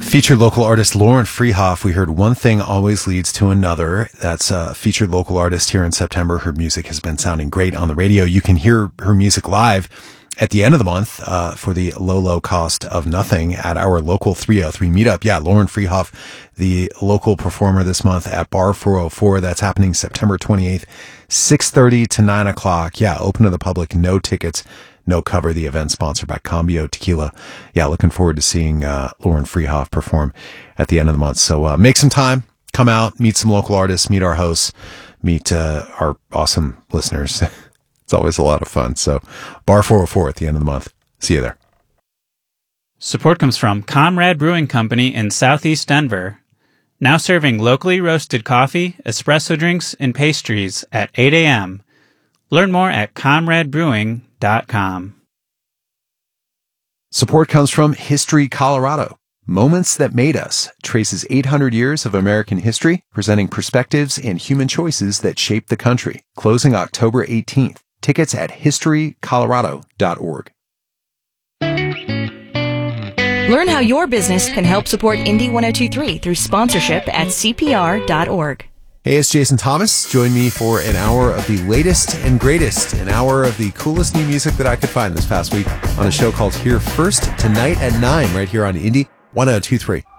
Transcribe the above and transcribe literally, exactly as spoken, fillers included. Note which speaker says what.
Speaker 1: Featured local artist Lauren Freehoff. We heard One Thing Always Leads to Another. That's a featured local artist here in September. Her music has been sounding great on the radio. You can hear her music live at the end of the month uh, for the low, low cost of nothing at our local three oh three meetup. Yeah, Lauren Freehoff, the local performer this month at Bar four oh four. That's happening September twenty-eighth, six thirty to nine o'clock. Yeah, open to the public, no tickets. No cover. The event sponsored by Cambio Tequila. Yeah, looking forward to seeing uh, Lauren Freehoff perform at the end of the month. So uh, make some time, come out, meet some local artists, meet our hosts, meet uh, our awesome listeners. It's always a lot of fun. So Bar four oh four at the end of the month. See you there.
Speaker 2: Support comes from Comrade Brewing Company in Southeast Denver. Now serving locally roasted coffee, espresso drinks, and pastries at eight a.m. Learn more at comrade brewing dot com.
Speaker 1: Support comes from History Colorado. Moments That Made Us traces eight hundred years of American history, presenting perspectives and human choices that shaped the country. Closing October eighteenth. Tickets at history colorado dot org.
Speaker 3: Learn how your business can help support Indy one oh two point three through sponsorship at c p r dot org.
Speaker 1: Hey, it's Jason Thomas. Join me for an hour of the latest and greatest, an hour of the coolest new music that I could find this past week on a show called Here First, tonight at nine, right here on Indy one oh two point three.